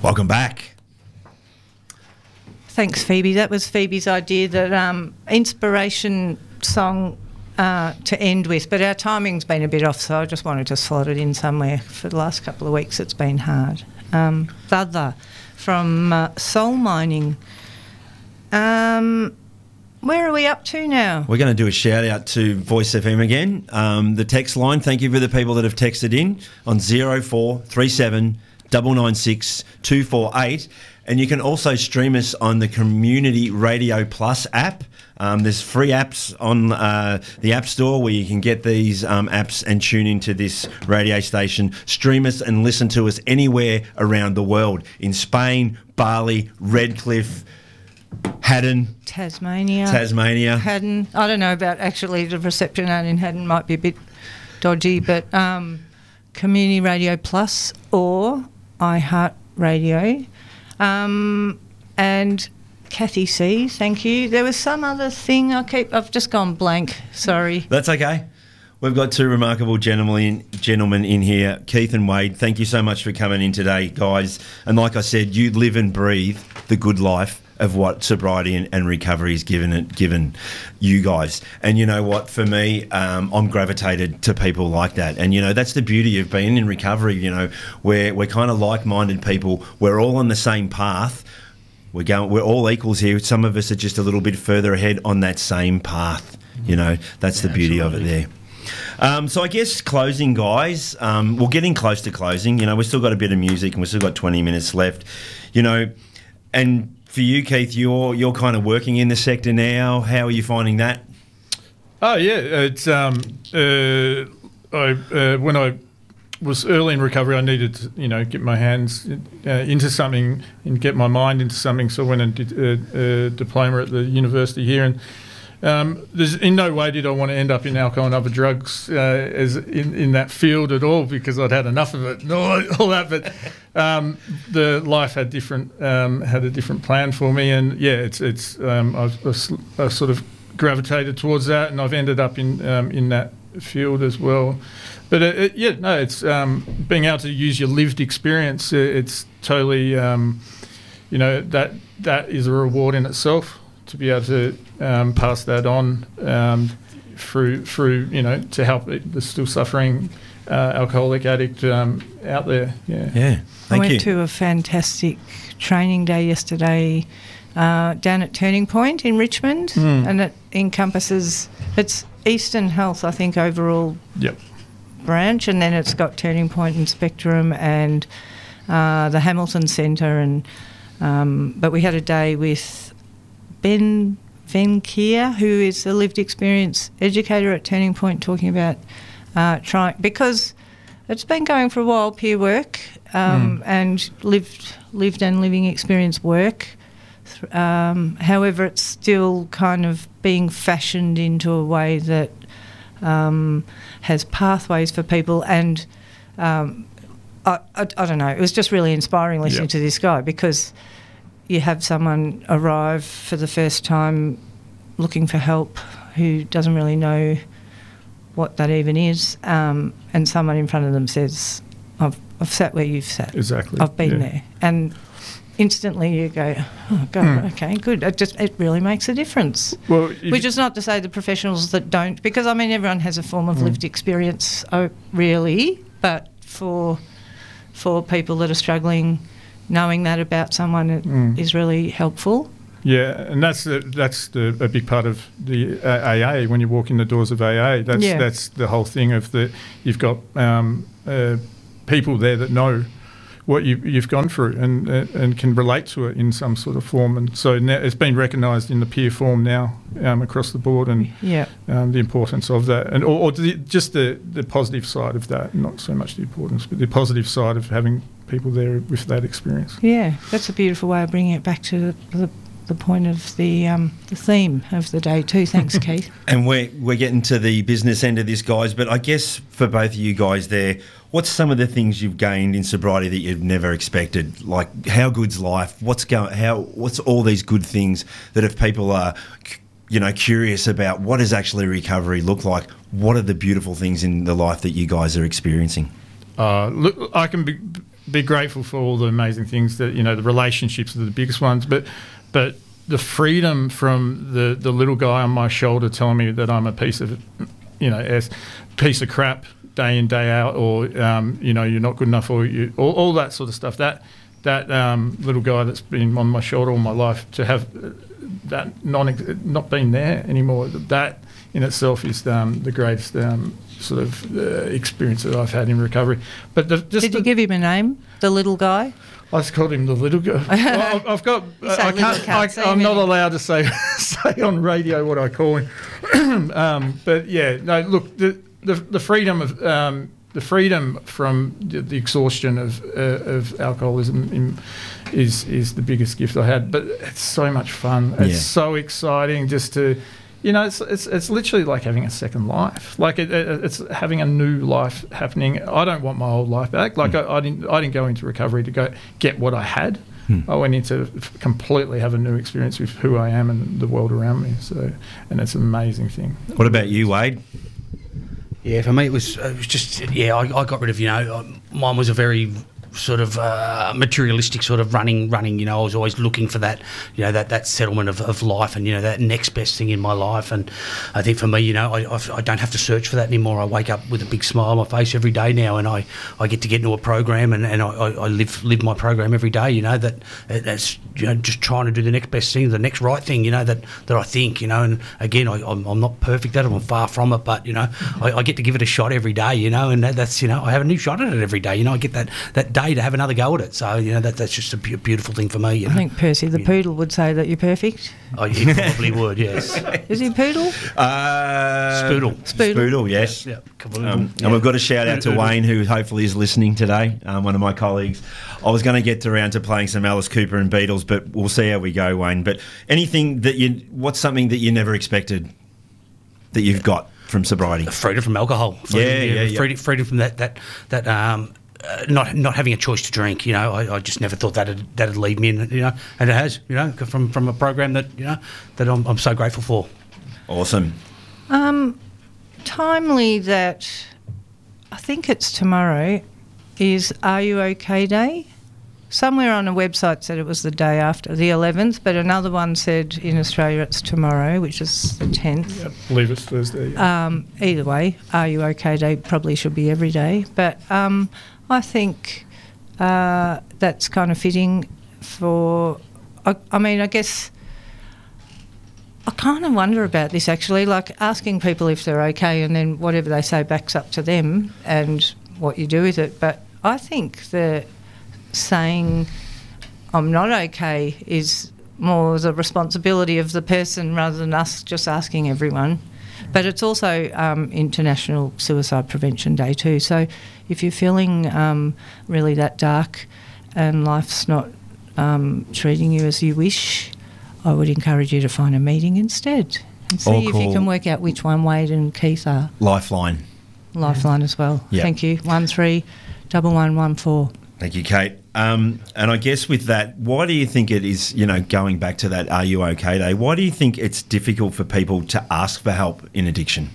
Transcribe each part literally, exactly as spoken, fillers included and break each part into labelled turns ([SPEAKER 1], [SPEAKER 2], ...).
[SPEAKER 1] Welcome back.
[SPEAKER 2] Thanks, Phoebe. That was Phoebe's idea, that um, inspiration song uh, to end with, but our timing's been a bit off, so I just wanted to slot it in somewhere. For the last couple of weeks it's been hard. Um, Thother from uh, Soul Mining. Um, where are we up to now?
[SPEAKER 1] We're going to do a shout out to Voice F M again. Um, the text line, thank you for the people that have texted in on zero four three seven nine nine six two four eight. And you can also stream us on the Community Radio Plus app. Um, there's free apps on uh, the App Store where you can get these um, apps and tune into this radio station. Stream us and listen to us anywhere around the world. In Spain, Bali, Redcliffe, Haddon.
[SPEAKER 2] Tasmania.
[SPEAKER 1] Tasmania.
[SPEAKER 2] Haddon. I don't know about actually the reception out in Haddon might be a bit dodgy, but um, Community Radio Plus or iHeartRadio. Um, and Kathy C, thank you. There was some other thing I keep. I've just gone blank. Sorry.
[SPEAKER 1] That's okay. We've got two remarkable gentlemen gentlemen in here, Keith and Wade. Thank you so much for coming in today, guys. And like I said, you live and breathe the good life of what sobriety and, and recovery has given it, given you guys. And you know what? For me, um, I'm gravitated to people like that. And you know, that's the beauty of being in recovery. You know, we're we're kind of like-minded people. We're all on the same path. We're going. We're all equals here. Some of us are just a little bit further ahead on that same path. You know, that's
[SPEAKER 3] yeah,
[SPEAKER 1] the beauty
[SPEAKER 3] absolutely.
[SPEAKER 1] of it there. Um, so I guess closing, guys. Um, we're getting close to closing. You know, we've still got a bit of music and we've still got twenty minutes left. You know, and for you, Keith, you're you're kind of working in the sector now. How are you finding that?
[SPEAKER 3] Oh yeah, it's um, uh, I uh, when I was early in recovery, I needed to, you know, get my hands uh, into something and get my mind into something. So I went and did a, a diploma at the university here, and um, there's in no way did I want to end up in alcohol and other drugs uh, as in, in that field at all, because I'd had enough of it and all, all that. But um, the life had different um, had a different plan for me, and yeah, it's it's um, I've, I've, I've sort of gravitated towards that, and I've ended up in um, in that field as well. But it, it, yeah, no, it's um, being able to use your lived experience. It, it's totally, um, you know, that that is a reward in itself to be able to um, pass that on um, through through you know to help the still suffering uh, alcoholic addict um, out there. Yeah,
[SPEAKER 1] yeah. Thank
[SPEAKER 2] I went
[SPEAKER 1] you.
[SPEAKER 2] to a fantastic training day yesterday uh, down at Turning Point in Richmond,
[SPEAKER 3] Mm.
[SPEAKER 2] and it encompasses it's Eastern Health, I think, overall.
[SPEAKER 3] Yep.
[SPEAKER 2] Branch, and then it's got Turning Point and Spectrum and uh, the Hamilton Centre, and um, but we had a day with Ben Venkier, who is a lived experience educator at Turning Point, talking about uh, trying, because it's been going for a while, peer work um, mm. and lived lived and living experience work. Um, however, it's still kind of being fashioned into a way that Um, has pathways for people, and um, I, I, I don't know, it was just really inspiring listening
[SPEAKER 3] Yep.
[SPEAKER 2] to this guy, because you have someone arrive for the first time looking for help who doesn't really know what that even is, um, and someone in front of them says, I've, I've sat where you've sat.
[SPEAKER 3] Exactly.
[SPEAKER 2] I've been
[SPEAKER 3] yeah.
[SPEAKER 2] there. And instantly you go, oh, God,
[SPEAKER 3] Mm.
[SPEAKER 2] okay, good. It just it really makes a difference.
[SPEAKER 3] Well, if
[SPEAKER 2] Which is not to say the professionals that don't, because, I mean, everyone has a form of
[SPEAKER 3] Mm.
[SPEAKER 2] lived experience, oh, really, but for for people that are struggling, knowing that about someone it
[SPEAKER 3] Mm.
[SPEAKER 2] is really helpful.
[SPEAKER 3] Yeah, and that's the, that's the, a big part of the uh, A A. When you walk in the doors of A A, that's
[SPEAKER 2] Yeah.
[SPEAKER 3] that's the whole thing of the you've got um, uh, people there that know what you, you've gone through and uh, and can relate to it in some sort of form, and so now it's been recognised in the peer form now um, across the board, and
[SPEAKER 2] Yeah.
[SPEAKER 3] um, the importance of that, and or, or the, just the, the positive side of that, not so much the importance, but the positive side of having people there with that experience.
[SPEAKER 2] Yeah, that's a beautiful way of bringing it back to the, the, the point of the um, the theme of the day too. Thanks, Keith.
[SPEAKER 1] And we're, we're getting to the business end of this, guys, but I guess for both of you guys there, what's some of the things you've gained in sobriety that you've never expected? Like, how good's life? What's going? How? What's all these good things that if people are, you know, curious about what does actually recovery look like? What are the beautiful things in the life that you guys are experiencing?
[SPEAKER 3] Uh, look, I can be, be grateful for all the amazing things that, you know, the relationships are the biggest ones, but but the freedom from the, the little guy on my shoulder telling me that I'm a piece of, you know, a piece of crap day in, day out, or, um, you know, you're not good enough, or you, all, all that sort of stuff. That that um, little guy that's been on my shoulder all my life, to have that non not being there anymore, that in itself is um, the greatest um, sort of uh, experience that I've had in recovery. But the, just
[SPEAKER 2] Did you
[SPEAKER 3] the,
[SPEAKER 2] give him a name, the little guy?
[SPEAKER 3] I just called him the little guy. Well, I've got. I can't.
[SPEAKER 2] can't
[SPEAKER 3] I, I'm not allowed to say say on radio what I call him. um, but yeah, no. Look, the the, the freedom of um, the freedom from the, the exhaustion of uh, of alcoholism in, is is the biggest gift I had. But it's so much fun. It's
[SPEAKER 1] Yeah.
[SPEAKER 3] so exciting just to. You know, it's, it's it's literally like having a second life. Like it, it, it's having a new life happening. I don't want my old life back. Like mm. I, I didn't I didn't go into recovery to go get what I had. Mm. I went in to completely have a new experience with who I am and the world around me. So, and it's an amazing thing.
[SPEAKER 1] What about you, Wade?
[SPEAKER 4] Yeah, for me it was it was just yeah. I, I got rid of you know mine was a very sort of uh, materialistic sort of running running you know I was always looking for that you know that that settlement of, of life, and you know that next best thing in my life. And I think for me, you know I, I don't have to search for that anymore. I wake up with a big smile on my face every day now, and I, I get to get into a program, and, and I, I live live my program every day, you know that that's you know just trying to do the next best thing, the next right thing, you know that, that I think, you know and again I, I'm, I'm not perfect at it, I'm far from it, but you know I, I get to give it a shot every day, you know and that, that's you know I have a new shot at it every day, you know I get that, that day to have another go at it. So you know that that's just a beautiful thing for me. You know?
[SPEAKER 2] I think Percy the
[SPEAKER 4] yeah.
[SPEAKER 2] poodle would say that you're perfect.
[SPEAKER 4] Oh, he probably would. Yes.
[SPEAKER 2] Is he poodle?
[SPEAKER 1] Uh,
[SPEAKER 4] Spoodle.
[SPEAKER 2] Spoodle.
[SPEAKER 1] Spoodle, yes.
[SPEAKER 4] Yeah.
[SPEAKER 1] Um, and we've got a shout out to Wayne, who hopefully is listening today, um, one of my colleagues. I was going to get around to playing some Alice Cooper and Beatles, but we'll see how we go, Wayne. But anything that you, what's something that you never expected that you've got from sobriety?
[SPEAKER 4] Freedom from alcohol. Freedom,
[SPEAKER 1] yeah, yeah, yeah.
[SPEAKER 4] Freedom, freedom from that that that um. Uh, not not having a choice to drink, you know, I, I just never thought that'd that'd lead me in, you know, and it has, you know, from from a program that you know that I'm I'm so grateful for.
[SPEAKER 1] Awesome.
[SPEAKER 2] Um, timely that I think it's tomorrow is Are You OK Day? Somewhere on a website said it was the day after, the eleventh, but another one said in Australia it's tomorrow, which is the tenth.
[SPEAKER 3] Yeah, I believe it's Thursday. Yeah.
[SPEAKER 2] Um, either way, Are You OK Day probably should be every day. But um, I think uh, that's kind of fitting for, I, I mean, I guess I kind of wonder about this actually, like asking people if they're okay and then whatever they say backs up to them and what you do with it. But I think the saying I'm not okay is more the responsibility of the person rather than us just asking everyone. But it's also um, International Suicide Prevention Day too. So if you're feeling um, really that dark and life's not um, treating you as you wish, I would encourage you to find a meeting instead and see
[SPEAKER 1] Or
[SPEAKER 2] if you can work out which one Wade and Keith are.
[SPEAKER 1] Lifeline.
[SPEAKER 2] Lifeline as well.
[SPEAKER 1] Yep.
[SPEAKER 2] Thank you. One three double one one four.
[SPEAKER 1] Thank you, Kate. Um, and I guess with that, why do you think it is, you know, going back to that Are You OK Day, why do you think it's difficult for people to ask for help in addiction?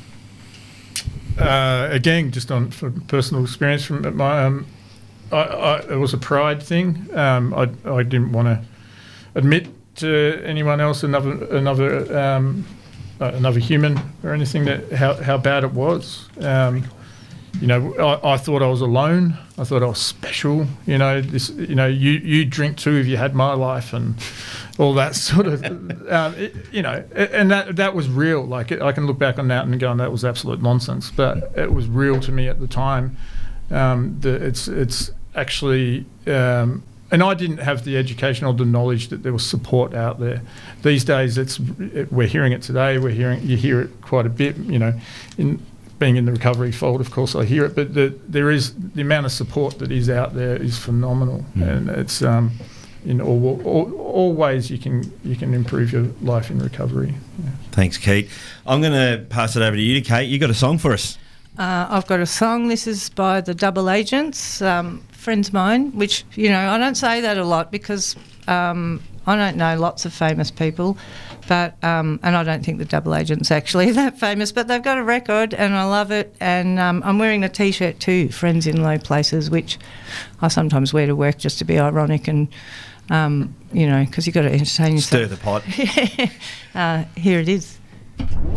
[SPEAKER 3] Uh, again, just on from personal experience from my, um, I, I, it was a pride thing. Um, I, I didn't want to admit to anyone else, another another um, uh, another human or anything, that how, how bad it was. Um, You know, I, I thought I was alone. I thought I was special. You know, this. You know, you you drink too if you had my life and all that sort of. Um, it, you know, and that that was real. Like I can look back on that and go, that was absolute nonsense. But it was real to me at the time. Um, the, it's it's actually. Um, and I didn't have the education or the knowledge that there was support out there. These days, it's it, we're hearing it today. We're hearing you hear it quite a bit. You know, in. Being in the recovery fold, of course, I hear it, but the, there is the amount of support that is out there is phenomenal, mm. and it's um, in all, all, all ways you can you can improve your life in recovery. Yeah.
[SPEAKER 1] Thanks, Kate. I'm going to pass it over to you, Kate. You got a song for us?
[SPEAKER 2] Uh, I've got a song. This is by the Double Agents, um, friends of mine. Which you know, I don't say that a lot because um, I don't know lots of famous people, but um, and I don't think the double agent's actually that famous, but they've got a record and I love it. And um, I'm wearing a T-shirt too, Friends in Low Places, which I sometimes wear to work just to be ironic and, um, you know, because you've got to entertain yourself.
[SPEAKER 1] Stir the pot.
[SPEAKER 2] uh, here it is.